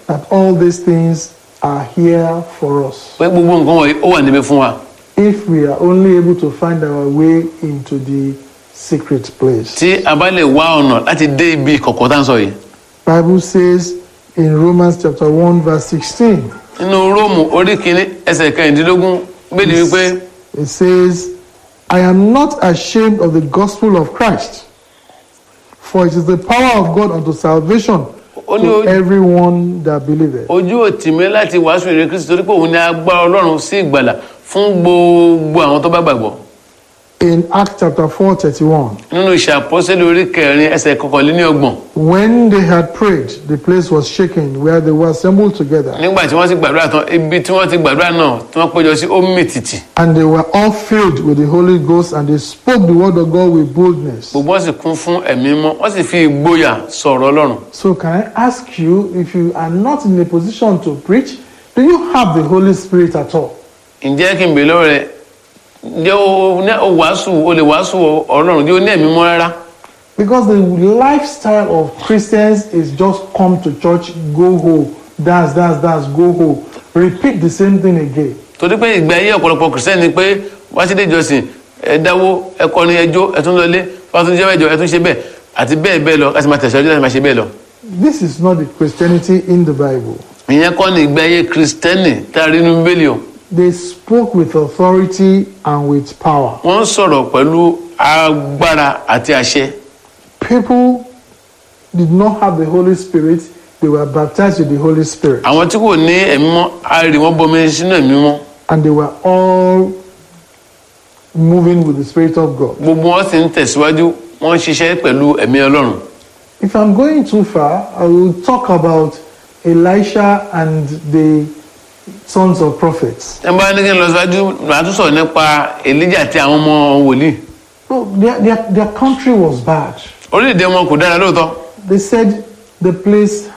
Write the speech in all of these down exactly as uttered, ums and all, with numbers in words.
that all these things are here for us. pé gbogbo nǹkan wọ̀nyí ó wà níbẹ̀ fún wa. If we are only able to find our way into the secret place. tí a bá lè wá ọ̀nà láti dé ibi ìkọ̀kọ̀ tá à ń sọ yìí. Bible says in Romans chapter one verse sixteen. nínú Róòmù orí kìíní ẹsẹ̀ kẹrìndínlógún gbèdé wípé. It says, I am not ashamed of the gospel of Christ, for it is the power of God unto salvation to everyone that believeth. ojú ò tì mí láti wàásù ìrere Kristi torí pé òun ni agbára Ọlọ́run sí ìgbàlà fún gbogbo àwọn tó bá gbàgbọ́. In Acts chapter four thirty-one. nínú Iṣẹ́ Àpọ́sítélì orí kẹrin ẹsẹ̀ kọkànlélọ́gbọ̀n. When they had prayed, the place was shaken where they were assembled together. nígbà tí wọ́n ti gbàdúrà tán ibi tí wọ́n ti gbàdúrà náà tí wọ́n péjọ sí ó mì tìtì. And they were all filled with the Holy Ghost, and they spoke the word of God with boldness. gbogbo wọn sì kún fún ẹ̀mí mọ́ wọ́n sì fi ìgboyà sọ̀rọ̀ Ọlọ́run. So can I ask you, if you are not in a position to preach, do you have the Holy Spirit at all? ǹjẹ́ kí n bèèrè lọ́wọ́ rẹ̀ ǹjẹ́ o wàásù o lè wàásù Ọlọ́run ǹjẹ́ o ní ẹ̀mí mọ́ rárá? Because the lifestyle of Christians is just come to church, go home, dance, dance, dance, go home, repeat the same thing again. torí pé ìgbé ayé ọ̀pọ̀lọpọ̀ kìrìsìtẹ́nì ni pé wá sí ilé ìjọsìn ẹ dáwó ẹ kọrin ẹ jó ẹ tún lọlé fásitì jẹ́ mẹ́jọ ẹ tún ṣe bẹ́ẹ̀ àti bẹ́ẹ̀ bẹ́ẹ̀ lọ láti máa tẹ̀síwájú láti máa ṣe bẹ́ẹ̀ lọ. This is not the Christianity in the Bible. ìyẹn kọ́ ni ìgbé ayé kìrìsìtẹ́nì tá a rí nínú Bíbélì o. They spoke with authority and with power. wọ́n sọ̀rọ̀ pẹ̀lú agbára àti àṣẹ. People did not have the Holy Spirit. They were baptized with the Holy Spirit. àwọn tí kò ní ẹ̀mí mọ́ a rí wọn bomi sínú ẹ̀mí mọ́. And they were all moving with the Spirit of God. gbogbo wọn sì ń tẹ̀síwájú wọ́n ń ṣiṣẹ́ pẹ̀lú ẹ̀mí Ọlọ́run. If I'm going too far, I will talk about Elisha and the sons of prophets. ẹ bá ní kí n lọ síwájú màá tún sọ̀rọ̀ nípa Èlíjà àti àwọn ọmọ wòlíì. No, their, their, their country was bad. orílẹ̀-èdè wọn kò dára lóòótọ́. They said the place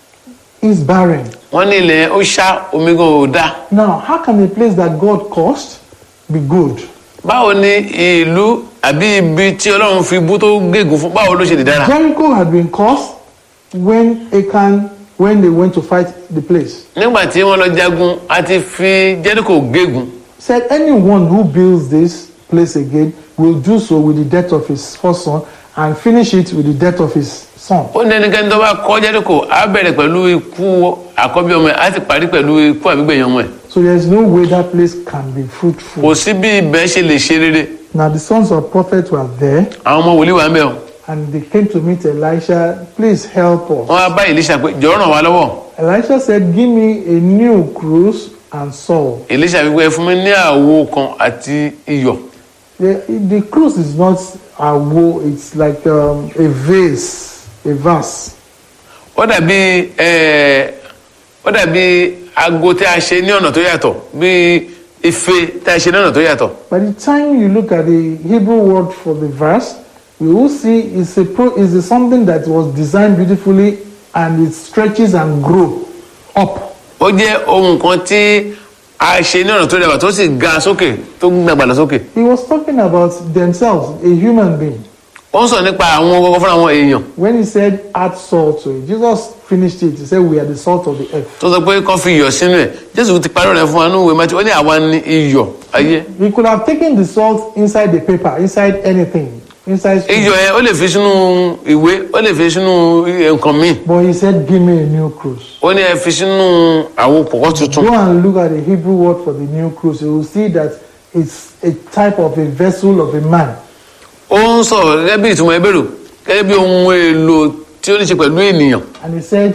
is barren. wọ́n ní ilẹ̀ ó ṣá omi gan ò dá. Now, how can a place that God caused be good? báwo ni ìlú àbí ibi tí Ọlọ́run fi bú tó gégùn fún báwo ló ṣe lè dára. Jericho had been caused when Achan, when they went to fight the place. nígbà tí wọ́n lọ jagun a ti fi Jericho gégùn. Said anyone who builds this place again will do so with the death of his first son and finish it with the death of his son. ó ní ẹnikẹ́ni tó bá kọ́ Jericho á bẹ̀rẹ̀ pẹ̀lú ikú àkọ́bí ọmọ ẹ̀ á sì parí pẹ̀lú ikú àbígbẹ̀yìn ọmọ ẹ̀. So there is no way that place can be fruitful. kò sí bí ibẹ̀ ṣe lè ṣe rere. Now the sons of prophets were there àwọn ọmọ wòlíì wà ń bẹ̀ o. and they came to meet Elisha. Please help us. wọ́n á bá Èlíṣà pé jọ̀ọ́ ràn wá lọ́wọ́. Elisha said, give me a new cruse and salt. Èlíṣà wípé ẹ fún mi ní àwo kan àti iyọ̀. The, the cruse is not a wo, it's like um, a vase, a vase. ó dàbí ẹ ó dàbí ago tí a ṣe ní ọ̀nà tó yàtọ̀ bí ife tí a ṣe ní ọ̀nà tó yàtọ̀. By the time you look at the Hebrew word for the verse, you will see it's a pro, it's a something that was designed beautifully and it stretches and grows up. ó jẹ́ ohun kan tí a ṣe ní ọ̀nà tó rẹwà tó sì ga sókè tó gbàgbà lọ sókè. He was talking about themselves, a human being. ó ń sọ nípa àwọn kọ́kọ́ fúnra wọn èèyàn. When he said add salt to it, Jesus finished it. He said we are the salt of the earth. tó sọ pé kán fi iyọ̀ sínú ẹ̀ Jésù ti parí rẹ̀ fún wa ní ìwé Mátíù ó ní àwa ní iyọ̀ ayé. He could have taken the salt inside the paper, inside anything, inside. iyọ̀ yẹn ó lè fi sínú ìwé ó lè fi sínú nǹkan míì. But he said, give me a new cruse. ó ní ẹ fi sínú àwo pọ̀kọ́ tuntun. Go and look at the Hebrew word for the new cruse. You will see that it's a type of a vessel of a man. ó ń sọ̀rọ̀ gẹ́gẹ́ bí ìtumọ̀ ẹbẹ̀rù gẹ́gẹ́ bí ohun èlò tí ó ní ṣe pẹ̀lú ènìyàn. And he said,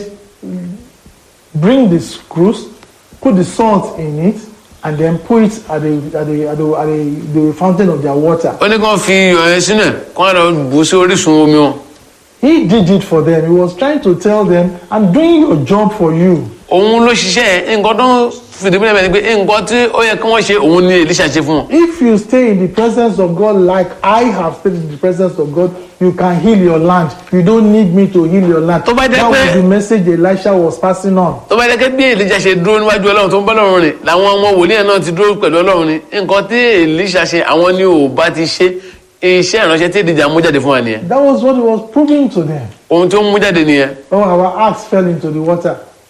bring this cruse, put the salt in it, and then put it at the at the at the, at the, the fountain of their water. ó ní kí wọ́n fi iyọ̀ yẹn sínú ẹ̀ kí wọ́n lọ bù sí orísun omi wọn. He did it for them. He was trying to tell them, I'm doing your job for you. òun ló ṣiṣẹ́ nǹkan tó ń fìdí múlẹ̀ bẹ́ẹ̀ ni pé nǹkan tí ó yẹ kí wọ́n ṣe òun ni Èlíṣà ṣe fún wọn. If you stay in the presence of God like I have stayed in the presence of God, you can heal your land. You don't need me to heal your land. Tó bá jẹ́ That was pé- the message Elisha was passing on. tó bá dẹ́kẹ́ bí Èlíṣà ṣe dúró níwájú Ọlọ́run tó ń bá Ọlọ́run rìn làwọn ọmọ wòlíì yẹn náà ti dúró pẹ̀lú Ọlọ́run ni nǹkan tí Èlíṣà ṣe àwọn ni ò bá ti ṣe iṣẹ́ ìránṣẹ́ tí Èlíjà mú jáde fún wa nìyẹn. That was what he was proving to them. ohun tí ó mú jáde nìyẹn. Oh, our axe fell into the water.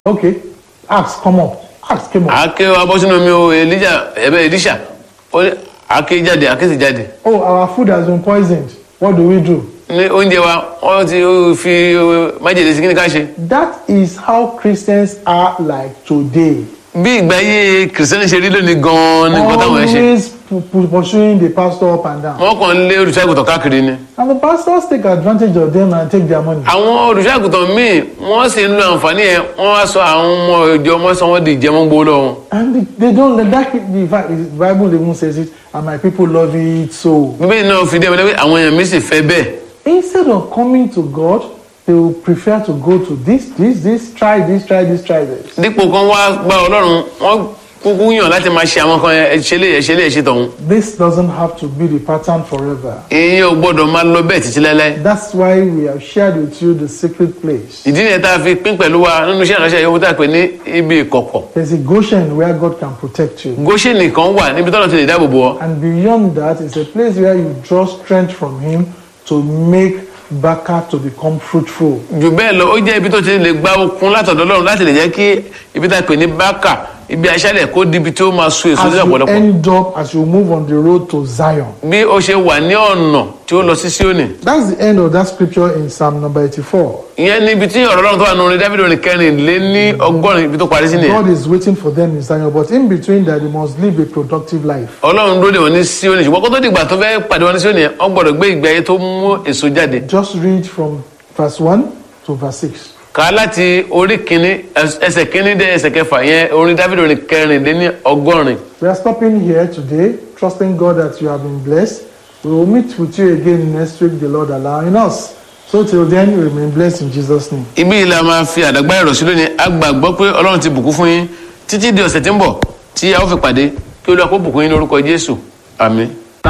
Okay, axe come up. Axe came up. àáké wa bọ́ sínú omi o Elijah ẹ̀bẹ̀ Elisha ó ní àáké jáde àáké sì jáde. Oh, our food has been poisoned. What do we do? ní oúnjẹ wa wọ́n ti fi májèlé sí kí ni ká ṣe. That is how Christians are like today. bí ìgbà ayé kìrìsìtẹ́nì ṣe rí lónìí gan-an ní nǹkan táwọn ẹ̀ ṣe. Always pu- pursuing the pastor up and down. wọ́n kàn ń lé olùṣọ́àgùtàn káàkiri ni. And the pastors take advantage of them and take their money. àwọn olùṣọ́àgùtàn míì wọ́n sì ń lo àǹfààní yẹn wọ́n wá sọ àwọn ọmọ ìjọ wọn sọ wọ́n di ìjẹmọ́gbó lọ́wọ́. And they, they don't let that. In fact, the Bible even says it, and my people love it so. bíbélì náà fi dé ẹ̀mí lẹ́wọ́ àwọn èèyàn mi sì fẹ́ bẹ́ẹ̀. Instead of coming to God, they will prefer to go to this, this, this, try this, try this, try this. dípò kan wá gba Ọlọ́run wọ́n kúkú yàn láti máa ṣe àwọn kan yẹn ẹ ṣe lé ẹ ṣe lé ẹ ṣe tọ̀hún. This doesn't have to be the pattern forever. ìyẹn ò gbọ́dọ̀ máa lọ bẹ́ẹ̀ títí láéláé. That's why we have shared with you the secret place. ìdí nìyẹn tá a fi pín pẹ̀lú wa nínú iṣẹ́ ìránṣẹ́ yòówù tá a pè ní ibi ìkọ̀kọ̀. There's a Goshen where God can protect you. Góṣẹ́nì kan wà níbi tọ́lọ́ ti lè dáàbò bò ọ́. And beyond that, it's a place where you draw strength from Him to make Baka to become fruitful. jù bẹ́ẹ̀ lọ ó jẹ́ ibi tó ti lè gba okun látọ̀dọ̀ Ọlọ́run láti lè jẹ́ kí ibi tá a pè ní Bákà ibi aṣálẹ̀ kó di ibi tí ó máa so èso As sí you ọ̀pọ̀lọpọ̀. end up, as you move on the road to Zion. bí ó ṣe wà ní ọ̀nà tí ó lọ sí Síónì. That's the end of that scripture in Psalm number eighty-four. ìyẹn ní ibi tí ọ̀rọ̀ Ọlọ́run tó wà nínú orin Dáfídì orin kẹrin lé ní ọgọ́rin ibi tó parí sí nìyẹn. God is waiting for them in Zion, but in between that, they must live a productive life. Ọlọ́run dúró dè wọ́n ní Síónì ṣùgbọ́n kó tó dìgbà tó fẹ́ pàdé wọn ní Síónì yẹn wọ́n gbọ́dọ̀ gbé ìgbé ayé tó mú èso jáde. Just read from verse one to verse six. kà á láti orí kìíní ẹsẹ̀ kìíní dé ẹsẹ̀ kẹfà yẹn orin Dáfídì orin kẹrin lé ní ọgọ́rin. We are stopping here today, trusting God that you have been blessed. We will meet with you again next week, the Lord allowing us. So till then, we remain blessed in Jesus' name. ibi ìlà máa fi àdàgbà ẹ̀rọ sí lónìí a gbàgbọ́ pé Ọlọ́run ti bùkún fún yín títí di ọ̀sẹ̀ tí ń bọ̀ tí a ó fi pàdé kí Olúwa kó bùkún yín lórúkọ Jésù àmín.